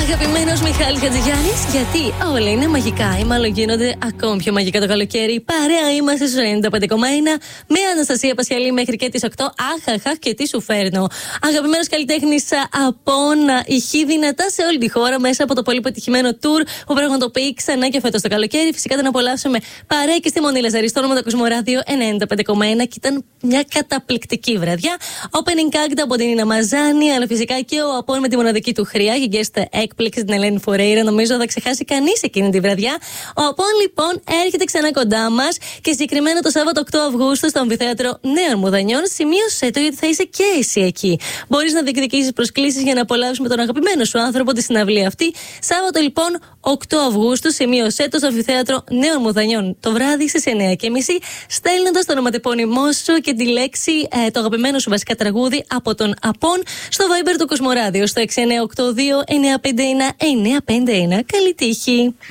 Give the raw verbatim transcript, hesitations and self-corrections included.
Αγαπημένος Μιχάλης Χατζηγιάννης, γιατί όλα είναι μαγικά ή μάλλον γίνονται ακόμη πιο μαγικά το καλοκαίρι. Παρέα είμαστε στους ενενήντα πέντε κόμμα ένα με Αναστασία Πασιαλή μέχρι και τις οκτώ. Αχαχαχ, και τι σου φέρνω. Αγαπημένος καλλιτέχνης Απόν, ηχεί δυνατά σε όλη τη χώρα μέσα από το πολύ πετυχημένο tour που πραγματοποιεί ξανά και φέτος το καλοκαίρι. Φυσικά τον απολαύσαμε παρέα και στη Μονή Λαζαρή στο όνομα του Κοσμοράδιο ενενήντα πέντε κόμμα ένα και ήταν μια καταπληκτική βραδιά. Opening act από την Ίνα Μαζάνη, αλλά φυσικά και ο Απόν με τη μοναδική του χρειά και guest έκπληξη την Ελένη Φορέιρα. Νομίζω θα ξεχάσει κανείς εκείνη τη βραδιά. Ο Απόν λοιπόν έρχεται ξανά κοντά μας και συγκεκριμένα το Σάββατο οκτώ Αυγούστου στο Αμφιθέατρο Νέων Μουδανιών. Σημείωσέ το γιατί θα είσαι και εσύ εκεί. Μπορείς να διεκδικήσεις προσκλήσεις για να απολαύσουμε τον αγαπημένο σου άνθρωπο τη συναυλία αυτή. Σάββατο λοιπόν οκτώ Αυγούστου, σημείωσέ το στο Αμφιθέατρο Νέων Μουδανιών το βράδυ στις εννιά και μισή, στέλνοντας το ονοματεπώνυμό σου και τη λέξη ε, το αγαπημένο σου βασικά τραγούδι από τον Απόν στο Viber του Κοσμοράδιο στο έξι εννιά οκτώ δύο εννιά πέντε ένα εννιά πέντε ένα. Καλή τύχη!